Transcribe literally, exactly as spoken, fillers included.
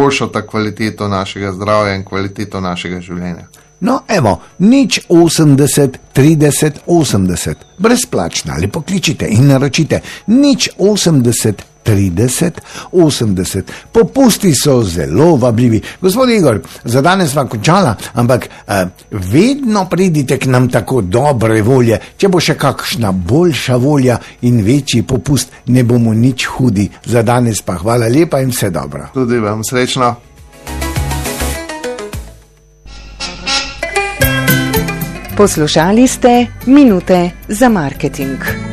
izboljšata kvaliteto našega zdravja in kvaliteto našega življenja. No, evo, nič osemdeset, trideset, osemdeset, brezplačno ali pokličite in naročite nič osemdeset, trideset, osemdeset. Popusti so zelo vabljivi. Gospod Igor, za danes sva končala, ampak eh, vedno pridite k nam tako dobre volje. Če bo še kakšna boljša volja in večji popust, ne bomo nič hudi. Za danes pa hvala lepa in vse dobro. Tudi vam srečno. Poslušali ste Minute za marketing.